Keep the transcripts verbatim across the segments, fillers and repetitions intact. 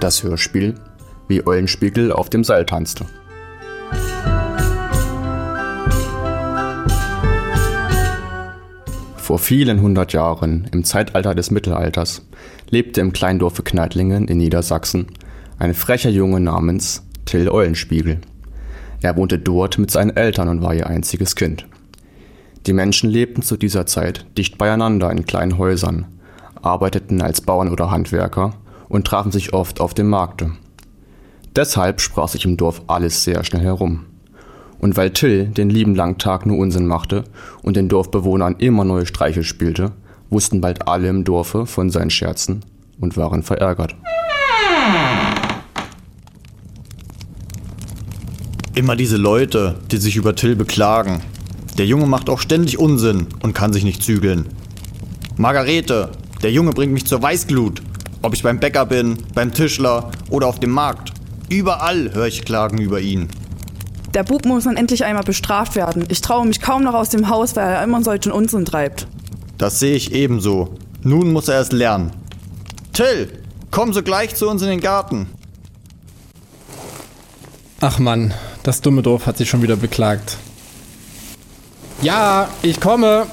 Das Hörspiel, wie Eulenspiegel auf dem Seil tanzte. Vor vielen hundert Jahren, im Zeitalter des Mittelalters, lebte im Kleindorfe Kneitlingen in Niedersachsen ein frecher Junge namens Till Eulenspiegel. Er wohnte dort mit seinen Eltern und war ihr einziges Kind. Die Menschen lebten zu dieser Zeit dicht beieinander in kleinen Häusern, arbeiteten als Bauern oder Handwerker und trafen sich oft auf dem Markte. Deshalb sprach sich im Dorf alles sehr schnell herum. Und weil Till den lieben langen Tag nur Unsinn machte und den Dorfbewohnern immer neue Streiche spielte, wussten bald alle im Dorfe von seinen Scherzen und waren verärgert. Immer diese Leute, die sich über Till beklagen. Der Junge macht auch ständig Unsinn und kann sich nicht zügeln. Margarete, der Junge bringt mich zur Weißglut. Ob ich beim Bäcker bin, beim Tischler oder auf dem Markt. Überall höre ich Klagen über ihn. Der Bub muss dann endlich einmal bestraft werden. Ich traue mich kaum noch aus dem Haus, weil er immer solchen Unsinn treibt. Das sehe ich ebenso. Nun muss er es lernen. Till, komm sogleich zu uns in den Garten. Ach Mann, das dumme Dorf hat sich schon wieder beklagt. Ja, ich komme.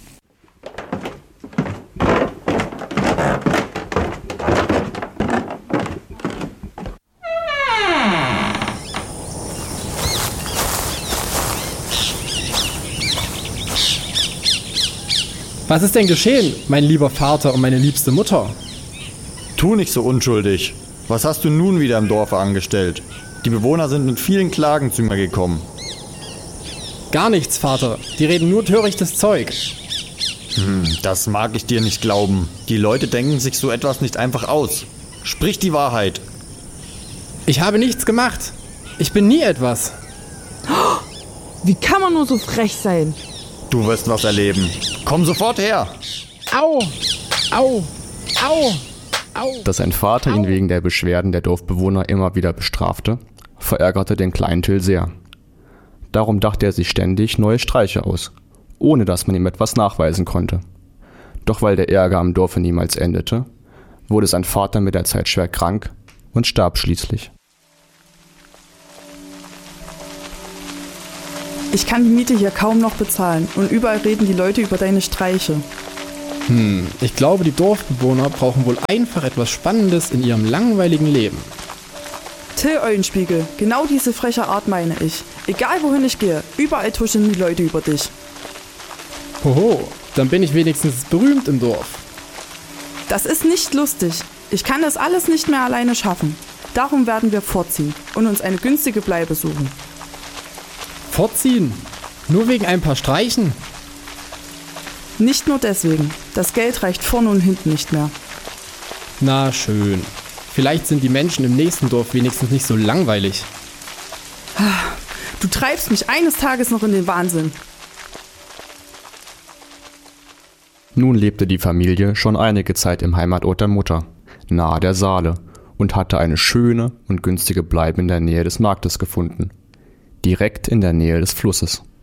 Was ist denn geschehen, mein lieber Vater und meine liebste Mutter? Tu nicht so unschuldig. Was hast du nun wieder im Dorfe angestellt? Die Bewohner sind mit vielen Klagen zu mir gekommen. Gar nichts, Vater. Die reden nur törichtes Zeug. Hm, das mag ich dir nicht glauben. Die Leute denken sich so etwas nicht einfach aus. Sprich die Wahrheit. Ich habe nichts gemacht. Ich bin nie etwas. Wie kann man nur so frech sein? Du wirst was erleben. Komm sofort her. Au, au, au, au. Dass sein Vater ihn wegen der Beschwerden der Dorfbewohner immer wieder bestrafte, verärgerte den kleinen Till sehr. Darum dachte er sich ständig neue Streiche aus, ohne dass man ihm etwas nachweisen konnte. Doch weil der Ärger am Dorfe niemals endete, wurde sein Vater mit der Zeit schwer krank und starb schließlich. Ich kann die Miete hier kaum noch bezahlen und überall reden die Leute über deine Streiche. Hm, ich glaube, die Dorfbewohner brauchen wohl einfach etwas Spannendes in ihrem langweiligen Leben. Till Eulenspiegel, genau diese freche Art meine ich. Egal wohin ich gehe, überall tuscheln die Leute über dich. Hoho, dann bin ich wenigstens berühmt im Dorf. Das ist nicht lustig. Ich kann das alles nicht mehr alleine schaffen. Darum werden wir fortziehen und uns eine günstige Bleibe suchen. Fortziehen? Nur wegen ein paar Streichen? Nicht nur deswegen. Das Geld reicht vorne und hinten nicht mehr. Na schön. Vielleicht sind die Menschen im nächsten Dorf wenigstens nicht so langweilig. Du treibst mich eines Tages noch in den Wahnsinn. Nun lebte die Familie schon einige Zeit im Heimatort der Mutter, nahe der Saale, und hatte eine schöne und günstige Bleibe in der Nähe des Marktes gefunden. Direkt in der Nähe des Flusses.